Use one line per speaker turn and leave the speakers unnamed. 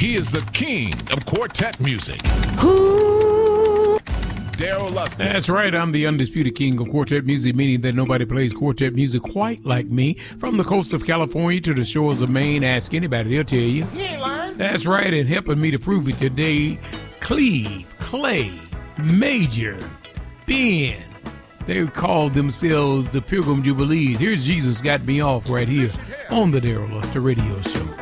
He is the king of quartet music. Daryl Luster.
That's right. I'm the undisputed king of quartet music, meaning that nobody plays quartet music quite like me. From the coast of California to the shores of Maine, ask anybody, they'll tell you.
You ain't lying.
That's right, and helping me to prove it today, Cleve, Clay, Major, Ben. They called themselves the Pilgrim Jubilees. Here's Jesus Got Me Off right here on the Daryl Luster Radio Show.